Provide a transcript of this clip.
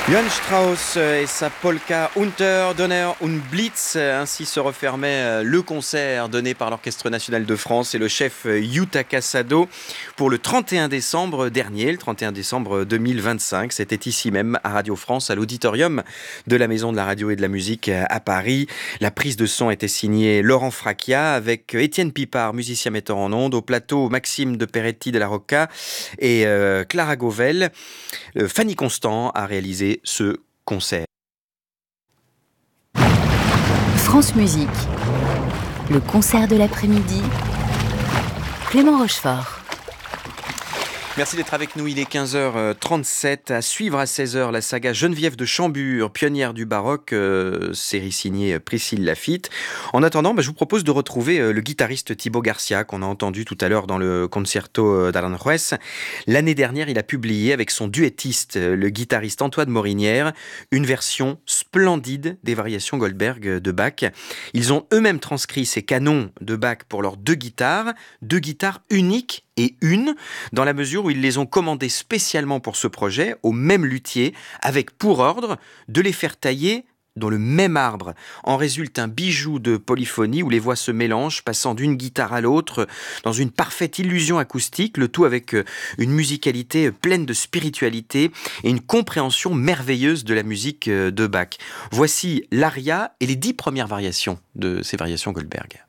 Johann Strauss et sa polka Unter, Donner und Blitz. Ainsi se refermait le concert donné par l'Orchestre national de France et le chef Yutaka Sado pour le 31 décembre dernier, le 31 décembre 2025. C'était ici même à Radio France, à l'auditorium de la Maison de la Radio et de la Musique à Paris. La prise de son était signée Laurent Fracchia avec Étienne Pipard, musicien metteur en ondes, au plateau Maxime de Peretti de la Rocca et Clara Gauvel. Fanny Constant a réalisé ce concert. France Musique, le concert de l'après-midi, Clément Rochefort. Merci d'être avec nous, il est 15h37, à suivre à 16h la saga Geneviève de Chambure, pionnière du baroque, série signée Priscille Laffitte. En attendant, je vous propose de retrouver le guitariste Thibaut Garcia, qu'on a entendu tout à l'heure dans le concerto d'Aranjuez. L'année dernière, il a publié avec son duettiste, le guitariste Antoine Morinière, une version splendide des variations Goldberg de Bach. Ils ont eux-mêmes transcrit ces canons de Bach pour leurs deux guitares uniques et une, dans la mesure où ils les ont commandés spécialement pour ce projet, au même luthier, avec pour ordre de les faire tailler dans le même arbre. En résulte un bijou de polyphonie où les voix se mélangent, passant d'une guitare à l'autre, dans une parfaite illusion acoustique, le tout avec une musicalité pleine de spiritualité et une compréhension merveilleuse de la musique de Bach. Voici l'aria et les 10 premières variations de ces variations Goldberg.